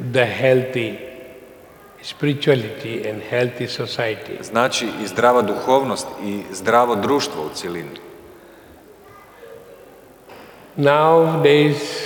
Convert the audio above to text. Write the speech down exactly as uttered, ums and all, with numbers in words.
the healthy spirituality and healthy society. Znači i zdrava duhovnost i zdravo društvo u cjelini. Nowadays,